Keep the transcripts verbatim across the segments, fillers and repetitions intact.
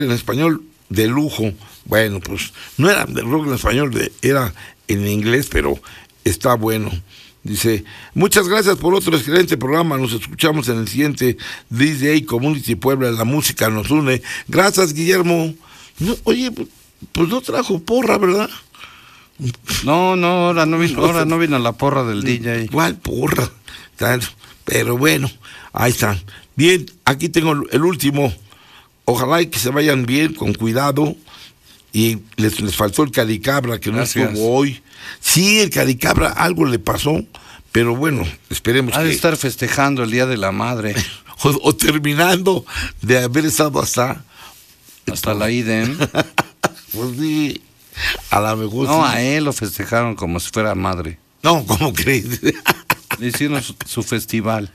en español de lujo. Bueno, pues no era de rock en español, de, era en inglés, pero está bueno. Dice, muchas gracias por otro excelente programa. Nos escuchamos en el siguiente D J Community Puebla. La música nos une. Gracias, Guillermo. No, oye, pues no trajo porra, ¿verdad? No, no, ahora no vino, ahora no vino la porra del D J. ¿Cuál porra? Pero bueno, ahí están. Bien, aquí tengo el último. Ojalá y que se vayan bien, con cuidado. Y les, les faltó el Caricabra, que no Gracias. estuvo hoy. Sí, el Caricabra algo le pasó, pero bueno, esperemos Ha que... de estar festejando el Día de la Madre. o, o terminando de haber estado hasta... Hasta la I D E M. Pues sí, a lo mejor No, sí. a él lo festejaron como si fuera madre. No, ¿cómo crees? Le hicieron su, su festival.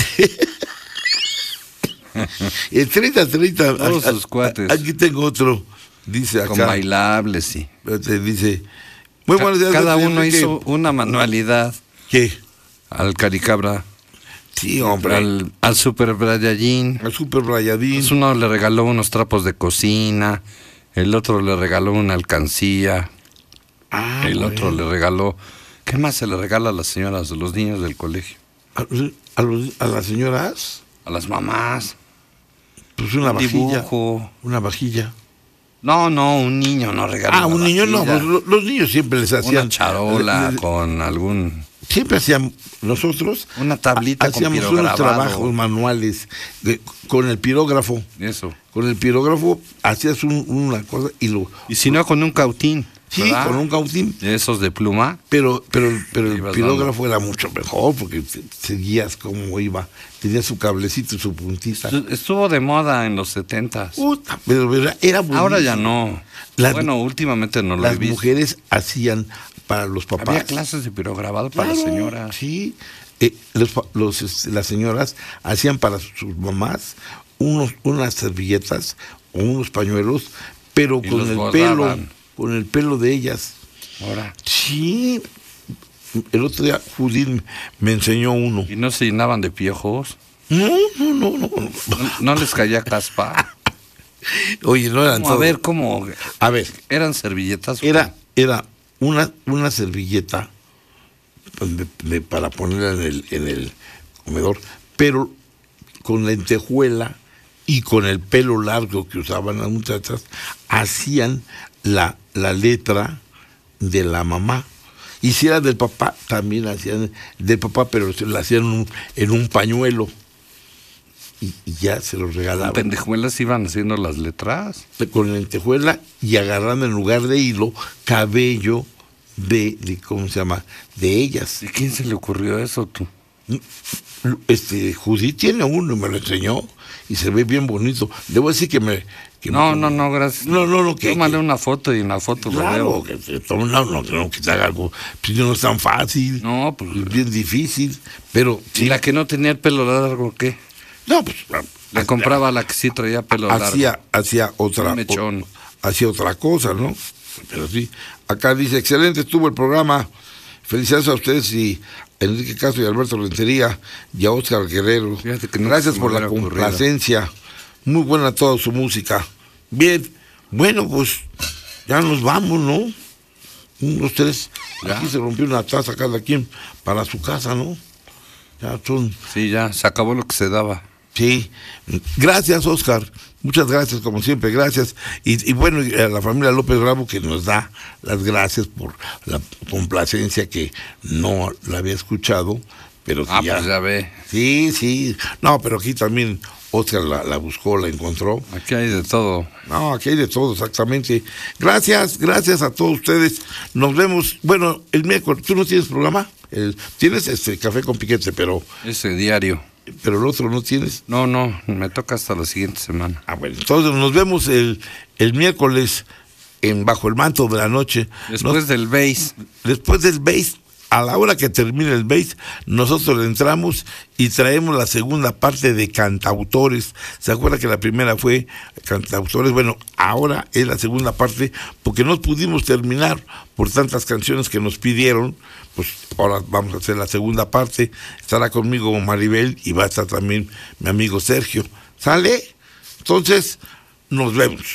El treinta treinta... Todos sus cuates. Aquí tengo otro, dice acá. Con bailables, sí. Te dice... Muy Ca- buenos días. Cada Enrique. uno hizo una manualidad. ¿Qué? Al Caricabra, Sí, hombre. Al, al, al Super Brayallín. Super Rayadín. Pues uno le regaló unos trapos de cocina, el otro le regaló una alcancía, Ah, el bueno. otro le regaló... ¿Qué más se le regala a las señoras, a los niños del colegio? A, a los- a las señoras, A las mamás. pues una Un vajilla. dibujo. Una vajilla. No, no, un niño no regala Ah, una un niño no, vajilla. pues, lo- los niños siempre les hacían. Una charola le- le- con algún... Siempre hacían nosotros. Una tablita ha- con hacíamos unos pirograbado. trabajos manuales de- con el pirógrafo. Eso. Con el pirógrafo hacías un- una cosa y lo. Y si no, con un cautín. Sí, ¿verdad? con un cautín. De esos de pluma. Pero, pero, pero el Ibas pirógrafo era mucho mejor porque te- seguías cómo iba. Tenía su cablecito y su puntita. Estuvo de moda en los setentas. Puta, pero era, era Ahora ya buenísimo. no. Las- bueno, últimamente no lo he Las visto. mujeres hacían para los papás. Había clases de pirograbado para las Claro, señoras. Sí. Eh, los, pa- los, este, las señoras hacían para sus mamás unos, unas servilletas o unos pañuelos, pero Y con los el bordaban. pelo, con el pelo de ellas. Ahora. Sí. El otro día Judith me enseñó uno. ¿Y no se llenaban de piojos? No, no, no, no. ¿No, no les caía caspa? Oye, no eran Como, a todos. ver, ¿cómo? A ver, ¿Eran servilletas? era, era una, una servilleta pues, de- de- para ponerla en el, en el comedor, pero con lentejuela y con el pelo largo que usaban las muchachas, hacían la, la letra de la mamá. Y si era del papá, también hacían del papá, pero se la hacían en un, en un pañuelo. Y, y ya se los ¿Con regalaban. pendejuelas iban haciendo las letras? Con lentejuela y agarrando en lugar de hilo cabello de, de ¿cómo se llama? De ellas. ¿Y quién se le ocurrió eso, tú? Este, Judith tiene uno y me lo enseñó y se ve bien bonito. Debo decir que me... que No, me- no, no, gracias. No, no, no, que... Tómale que- una foto y en la foto lo Claro, veo. que se tome una- no, no, que te haga algo, pues no es tan fácil, No, pues... es bien difícil, pero ¿Y la que no tenía el pelo largo, qué? no, pues Le compraba a la que sí traía pelo hacía, largo. hacía otra, Un mechón. o- hacía otra cosa, ¿no? Pero sí, acá dice, excelente estuvo el programa, felicidades a ustedes y a Enrique Castro y Alberto Rentería y a Óscar Guerrero. Fíjate que nunca Gracias se me por la hubiera ocurrido. complacencia, muy buena toda su música. Bien, bueno, pues ya nos vamos, ¿no? Unos tres, Ya. aquí se rompió una taza cada quien para su casa, ¿no? Ya son... Sí, ya, se acabó lo que se daba. Sí, gracias Oscar, muchas gracias como siempre, gracias. Y, y bueno, y a la familia López Bravo que nos da las gracias por la complacencia que no la había escuchado, pero que Ah, ya... pues ya ve. Sí, sí, no, pero aquí también Oscar la, la buscó, la encontró. Aquí hay de todo. No, aquí hay de todo, exactamente. Gracias, gracias a todos ustedes. Nos vemos, bueno, el miércoles, ¿tú no tienes programa? El, tienes este café con piquete, pero, Ese diario. pero el otro no tienes. No, no, me toca hasta la siguiente semana. Ah, bueno, entonces nos vemos el, el miércoles en Bajo el Manto de la Noche. Después Nos- del base. después del base, a la hora que termine el base, nosotros entramos y traemos la segunda parte de Cantautores. ¿Se acuerda que la primera fue Cantautores? Bueno, ahora es la segunda parte porque no pudimos terminar por tantas canciones que nos pidieron. Pues ahora vamos a hacer la segunda parte. Estará conmigo Maribel y va a estar también mi amigo Sergio. ¿Sale? Entonces, nos vemos.